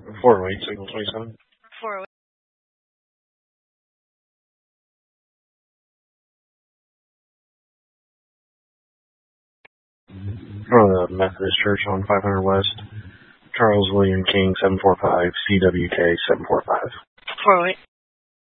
408, signal 27. 408. From the Methodist Church on 500 West. Charles William King, 745, CWK 745. 408.